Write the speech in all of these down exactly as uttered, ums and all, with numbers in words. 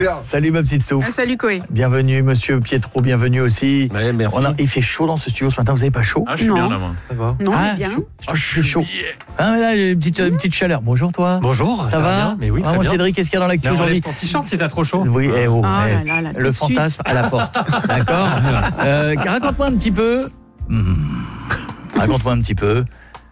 Salut ma petite Souf. Ah, salut Koé. Bienvenue monsieur Pietro, bienvenue aussi. Ouais, merci. On a, il fait chaud dans ce studio ce matin, vous avez pas chaud? Ah, je suis Non. bien là, moi. Ça va. Non, Ah, mais bien. chaud. Oh, je suis chaud. Ah, mais là, il y a une petite, une petite chaleur. Bonjour toi. Bonjour, Ça, va bien? Mais oui, Ah, très moi, bien. Cédric, qu'est-ce qu'il y a dans l'actu Mais aujourd'hui? enlève ton t-shirt si t'as trop chaud. Oui, eh oh, Ah eh, là là, là, tout le de suite. fantasme à la porte. D'accord. euh, Raconte-moi un petit peu. Hmm. Raconte-moi un petit peu.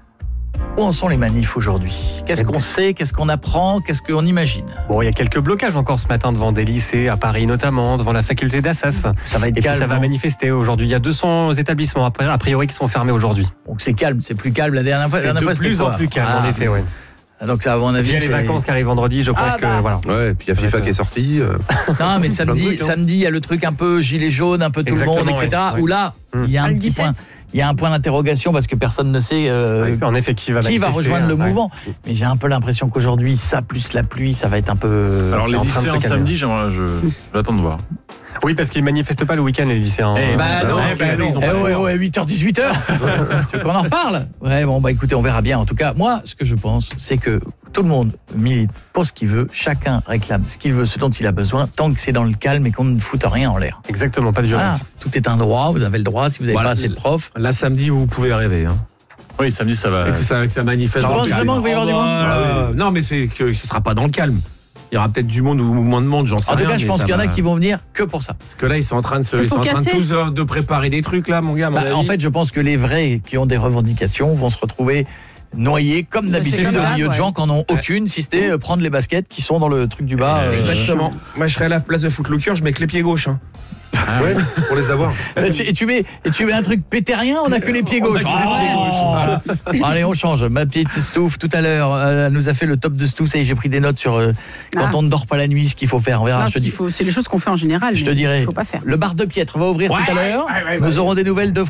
Où en sont les manifs aujourd'hui? Qu'est-ce qu'on sait? Qu'est-ce qu'on apprend? Qu'est-ce qu'on imagine? Bon, il y a quelques blocages encore ce matin devant des lycées, à Paris notamment, devant la faculté d'Assas. Ça va être Et calme. puis ça va hein manifester aujourd'hui. Il y a deux cents établissements après, a priori qui sont fermés aujourd'hui. Donc c'est calme, c'est plus calme. La dernière fois, la C'est dernière de fois, c'était plus en quoi? plus calme, Ah, en effet, ouais. Donc ça, à mon Il avis, y a les c'est- vacances qui arrivent vendredi, je pense Ah que bah. voilà. Ouais, et puis il y a Ça va FIFA être- qui est sorti. euh, Non, mais samedi, trucs, hein. samedi, il y a le truc un peu gilet jaune, un peu tout Exactement, le monde, et cetera. ouais. Où là, Mm. il y a Ah, un le petit dix-sept. point, il y a un point d'interrogation parce que personne ne sait euh, En effet, qui va qui va manifester, rejoindre le ouais. mouvement. Mais j'ai un peu l'impression qu'aujourd'hui, ça plus la pluie, ça va être un peu. Alors, les en train de se lycéens calmer. samedi, j'aimerais, je, j'attends de voir. Oui, parce qu'ils manifestent pas le week-end, les lycéens. Eh, Euh, bah ça non, va, eh bah non, ils ont Eh pas le ouais, droit. ouais, huit heures dix-huit heures. Tu veux qu'on en reparle? Ouais, bon, bah écoutez, on verra bien. En tout cas, moi, ce que je pense, c'est que tout le monde milite pour ce qu'il veut. Chacun réclame ce qu'il veut, ce dont il a besoin, tant que c'est dans le calme et qu'on ne foute rien en l'air. Exactement, pas de Voilà. violence. Tout est un droit, vous avez le droit, si vous n'avez Voilà. pas assez de profs. Là, samedi, vous pouvez rêver. Hein. Oui, samedi, ça va. Avec ça, avec ça manifeste. Tu penses vraiment qu'il va y avoir du monde? Euh, Non, mais c'est que ce sera pas dans le calme. Il y aura peut-être du monde ou moins de monde, j'en sais En tout rien. cas, je mais pense ça qu'il y en a va- qui vont venir que pour ça. Parce que là, ils sont en train de se, Que ils sont pour en train de casser tous euh, de préparer des trucs là, mon gars. à mon Bah, avis. en fait, je pense que les vrais qui ont des revendications vont se retrouver noyés, comme Ça, d'habitude, c'est au comme milieu de d'hab, gens ouais. qui n'en ont aucune, si c'était euh, prendre les baskets qui sont dans le truc du bas. euh, Exactement. Moi, je serais à la place de Footlocker, je mets que les pieds gauches. Hein. Ouais, pour les avoir. Et tu, et tu mets, et tu mets un truc pétérien, on n'a que les pieds gauches. que les pieds Ah, bon, allez, on change. Ma petite Stouff, tout à l'heure, euh, elle nous a fait le top de Stouff. Ça y est, j'ai pris des notes sur euh, quand Ah. on ne dort pas la nuit, ce qu'il faut faire. On verra, Non, je te ce dis. qu'il faut- c'est les choses qu'on fait en général. Je te mais dirai. Il faut pas faire. Le bar de Piètre va ouvrir tout à l'heure. Nous aurons des nouvelles de